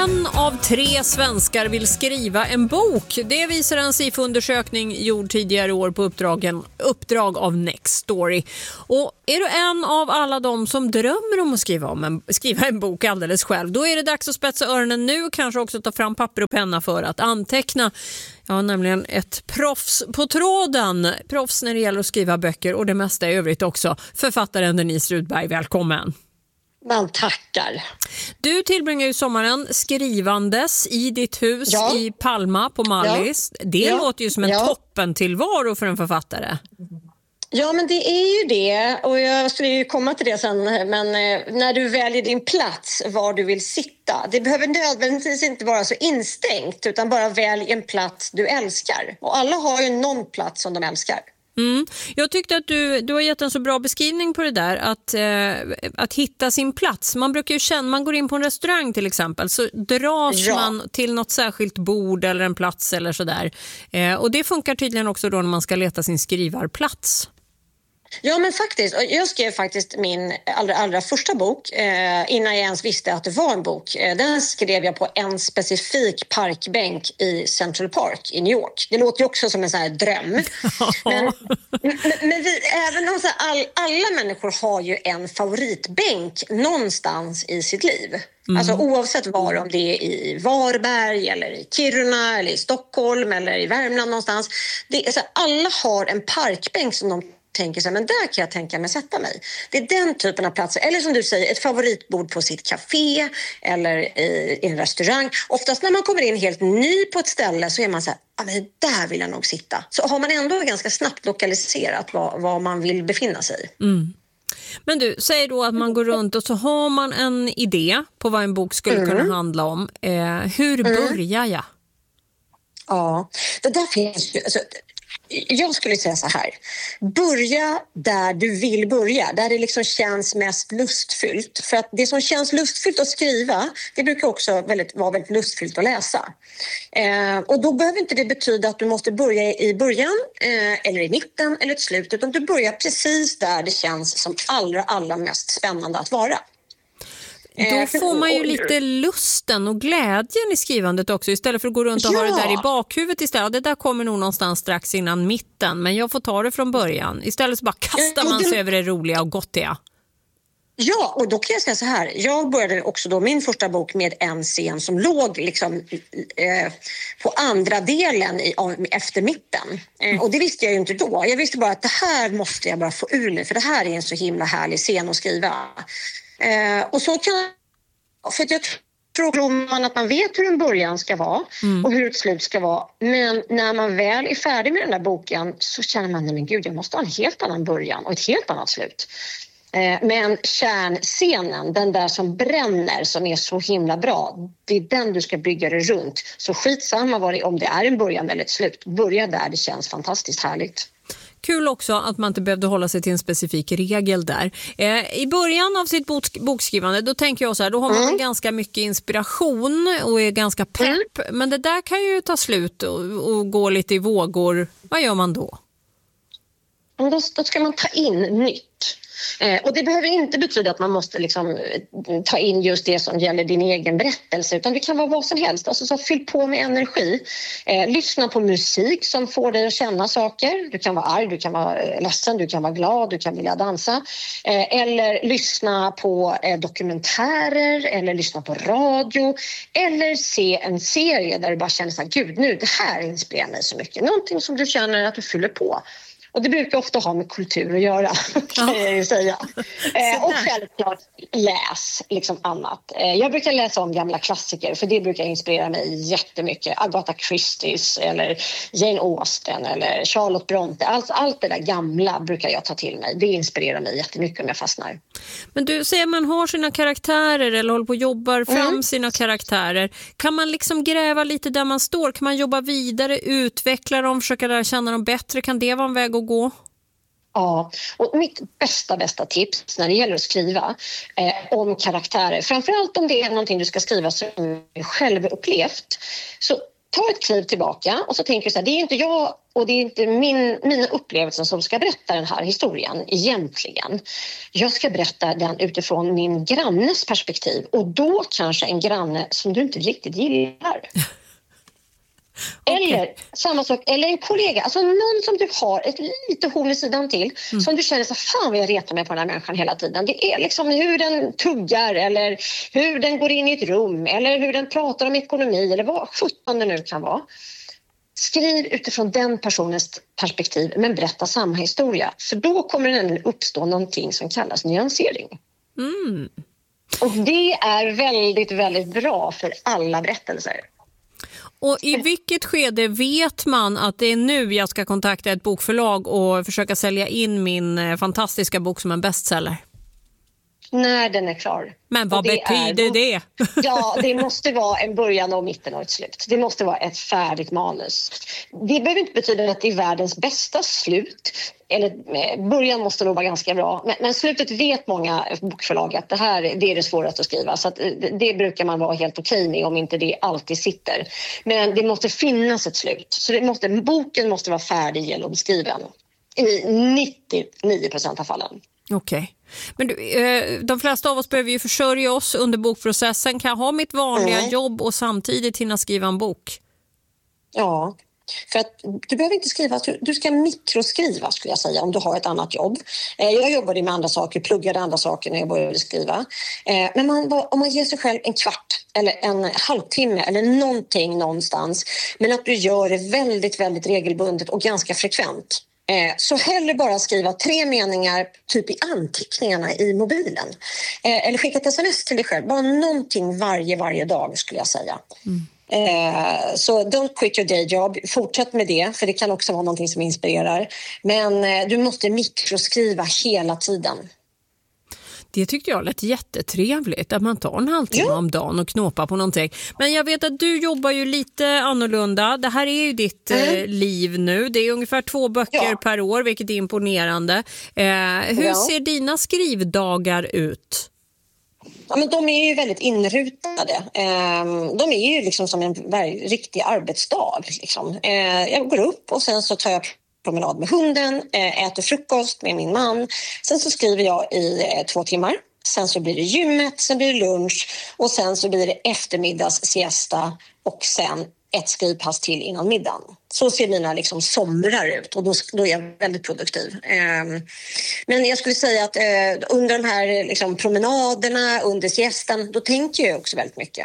En av 3 svenskar vill skriva en bok. Det visar en SIFO-undersökning gjord tidigare i år på uppdrag av Next Story. Och är du en av alla de som drömmer om att skriva en bok alldeles själv, då är det dags att spetsa öronen nu och kanske också ta fram papper och penna för att anteckna. Jag har nämligen ett proffs på tråden. Proffs när det gäller att skriva böcker och det mesta i övrigt också. Författaren Denise Rudberg, välkommen. Man tackar. Du tillbringar ju sommaren skrivandes i ditt hus i Palma på Mallis. Det låter ju som en toppentillvaro för en författare. Ja, men det är ju det. Och jag skulle ju komma till det sen. Men när du väljer din plats, var du vill sitta. Det behöver nödvändigtvis inte vara så instängt. Utan bara välj en plats du älskar. Och alla har ju någon plats som de älskar. Jag tyckte att du har gett en så bra beskrivning på det där att hitta sin plats. Man brukar ju känna, man går in på en restaurang till exempel, så dras man till något särskilt bord eller en plats eller sådär. Och det funkar tydligen också då när man ska leta sin skrivarplats. Ja, men faktiskt. Jag skrev faktiskt min allra första bok innan jag ens visste att det var en bok. Den skrev jag på en specifik parkbänk i Central Park i New York. Det låter ju också som en sån här dröm. men även om alla människor har ju en favoritbänk någonstans i sitt liv. Alltså oavsett var, om det är i Varberg eller i Kiruna eller i Stockholm eller i Värmland någonstans. Alla har en parkbänk som de tänker sig, men där kan jag tänka mig sätta mig. Det är den typen av platser. Eller som du säger, ett favoritbord på sitt café eller i en restaurang. Oftast när man kommer in helt ny på ett ställe så är man så här, men där vill jag nog sitta. Så har man ändå ganska snabbt lokaliserat var man vill befinna sig. Men du, säg då att man går runt och så har man en idé på vad en bok skulle kunna handla om. Hur börjar jag? Ja, det där finns ju... Jag skulle säga så här, börja där du vill börja, där det liksom känns mest lustfyllt. För att det som känns lustfyllt att skriva, det brukar också vara väldigt lustfyllt att läsa. Och då behöver inte det betyda att du måste börja i början eller i mitten eller i slutet, utan du börjar precis där det känns som allra mest spännande att vara. Då får man ju lite lusten och glädjen i skrivandet också, istället för att gå runt och ha det där i bakhuvudet istället. Det där kommer nog någonstans strax innan mitten, men jag får ta det från början. Istället så bara kastar man sig över det roliga och gott det. Ja, och då kan jag säga så här. Jag började också då min första bok med en scen som låg liksom, på andra delen efter mitten. Och det visste jag ju inte då. Jag visste bara att det här måste jag bara få ur mig, för det här är en så himla härlig scen att skriva. Och så kan för jag tror man att man vet hur en början ska vara och hur ett slut ska vara, men när man väl är färdig med den där boken så känner man, men gud, jag måste ha en helt annan början och ett helt annat slut. Men kärnscenen, den där som bränner, som är så himla bra, det är den du ska bygga dig runt. Så skitsamma om det är en början eller ett slut, börja där det känns fantastiskt härligt. Kul också att man inte behövde hålla sig till en specifik regel där. I början av sitt bokskrivande, då tänker jag så här, då har man ganska mycket inspiration och är ganska pepp. Men det där kan ju ta slut och gå lite i vågor. Vad gör man då? Då ska man ta in nytt. Och det behöver inte betyda att man måste liksom ta in just det som gäller din egen berättelse, utan det kan vara vad som helst. Alltså, så fyll på med energi. Lyssna på musik som får dig att känna saker. Du kan vara arg, du kan vara ledsen, du kan vara glad, du kan vilja dansa. Eller lyssna på dokumentärer, eller lyssna på radio. Eller se en serie där du bara känner så här, gud, nu, det här inspirerar mig så mycket. Någonting som du känner att du fyller på. Och det brukar ofta ha med kultur att göra, kan jag ju säga. Och självklart läs liksom annat. Jag brukar läsa om gamla klassiker, för det brukar inspirera mig jättemycket. Agatha Christies eller Jane Austen eller Charlotte Bronte. Allt det där gamla brukar jag ta till mig. Det inspirerar mig jättemycket om jag fastnar. Men du säger man har sina karaktärer eller håller på och jobbar fram sina karaktärer. Kan man liksom gräva lite där man står? Kan man jobba vidare, utveckla dem, försöka lära känna dem bättre? Kan det vara en väg att gå? Ja, och mitt bästa tips när det gäller att skriva om karaktärer, framförallt om det är någonting du ska skriva som är självupplevt, så ta ett kliv tillbaka och så tänker du så här, det är inte jag och det är inte mina upplevelser som ska berätta den här historien egentligen. Jag ska berätta den utifrån min grannes perspektiv och då kanske en granne som du inte riktigt gillar. Okay. Eller samma sak, eller en kollega, alltså någon som du har ett lite horn i sidan till som du känner så fan vad jag retar mig på den här människan hela tiden. Det är liksom hur den tuggar eller hur den går in i ett rum eller hur den pratar om ekonomi eller vad 17 det nu kan vara. Skriv utifrån den personens perspektiv men berätta samma historia. För då kommer det uppstå någonting som kallas nyansering. Och det är väldigt, väldigt bra för alla berättelser. Och i vilket skede vet man att det är nu jag ska kontakta ett bokförlag och försöka sälja in min fantastiska bok som en bestseller? När den är klar. Men vad betyder det? Ja, det måste vara en början och mitten och ett slut. Det måste vara ett färdigt manus. Det behöver inte betyda att det är världens bästa slut. Eller början måste nog vara ganska bra. Men slutet vet många bokförlag att det är det svåraste att skriva. Så att det brukar man vara helt okej med om inte det alltid sitter. Men det måste finnas ett slut. Så boken måste vara färdig genomskriven. I 99% av fallen. Okej. Men de flesta av oss behöver ju försörja oss under bokprocessen. Kan jag ha mitt vanliga jobb och samtidigt hinna skriva en bok? Ja, för att du behöver inte skriva, du ska mikroskriva skulle jag säga om du har ett annat jobb. Jag jobbade med andra saker, pluggade andra saker när jag började skriva. Men om man ger sig själv en kvart eller en halvtimme eller någonting någonstans, men att du gör det väldigt, väldigt regelbundet och ganska frekvent. Så hellre bara skriva 3 meningar typ i anteckningarna i mobilen. Eller skicka ett sms till dig själv. Bara någonting varje dag skulle jag säga. Så don't quit your day job. Fortsätt med det, för det kan också vara någonting som inspirerar. Men du måste mikroskriva hela tiden. Det tyckte jag lät jättetrevligt att man tar en halvtimme om dagen och knåpar på någonting. Men jag vet att du jobbar ju lite annorlunda. Det här är ju ditt liv nu. Det är ungefär 2 böcker per år, vilket är imponerande. Hur ser dina skrivdagar ut? Ja, men de är ju väldigt inrutade. De är ju liksom som en riktig arbetsdag. Liksom. Jag går upp och sen så tar jag promenad med hunden, äter frukost med min man. Sen så skriver jag i 2 timmar. Sen så blir det gymmet, sen blir det lunch och sen så blir det eftermiddags siesta och sen ett skrivpass till innan middagen. Så ser mina liksom somrar ut och då är jag väldigt produktiv. Men jag skulle säga att under de här liksom promenaderna, under siestan, då tänker jag också väldigt mycket.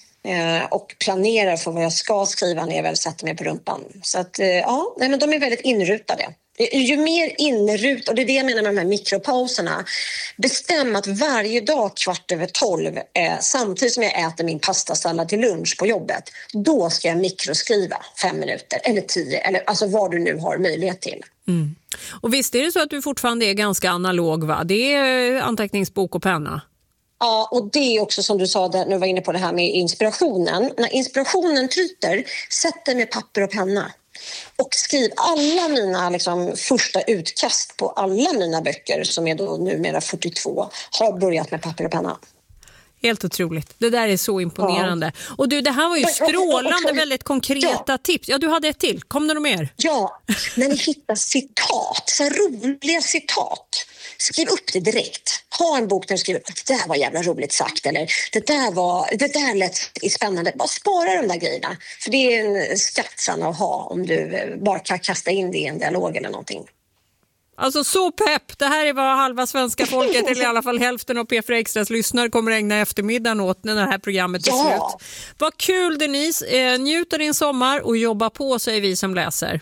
Och planerar för vad jag ska skriva när jag väl sätter mig på rumpan. Så att men de är väldigt inrutade. Ju mer inrut, och det är det jag menar med de här mikropauserna. Bestäm att varje dag 11:15 samtidigt som jag äter min pastasallad till lunch på jobbet, då ska jag mikroskriva 5 minuter eller 10 eller alltså vad du nu har möjlighet till. Och visst är det så att du fortfarande är ganska analog, va? Det är anteckningsbok och penna. Ja, och det är också som du sa där, när du var inne på det här med inspirationen. När inspirationen tryter, sätt dig med papper och penna. Och skriv alla mina liksom, första utkast på alla mina böcker, som är då numera 42, har börjat med papper och penna. Helt otroligt. Det där är så imponerande. Ja. Och du, det här var ju strålande, väldigt konkreta tips. Ja, du hade ett till. Kom det något mer? Ja, när ni hittar citat, så roliga citat. Skriv upp det direkt. Ha en bok där du skriver att det där var jävla roligt sagt eller det där lät spännande. Bara spara de där grejerna. För det är en skatt att ha om du bara kan kasta in det i en dialog eller någonting. Alltså så pepp, det här är vad halva svenska folket eller i alla fall hälften av P4 Extras lyssnare kommer ägna eftermiddagen åt när det här programmet är slut. Vad kul Denise, njut av din sommar och jobba på, säger vi som läser.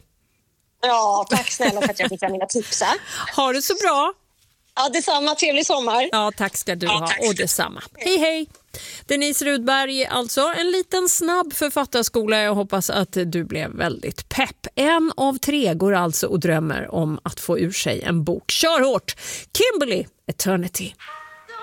Ja, tack snälla för att jag fick mina tips. Ha det så bra. Ja, detsamma. Trevlig sommar. Ja, tack ska du ha. Och detsamma. Hej, hej. Denise Rudberg, alltså en liten snabb författarskola. Jag hoppas att du blev väldigt pepp. 1 av 3 går alltså och drömmer om att få ur sig en bok. Kör hårt! Kimberly, Eternity.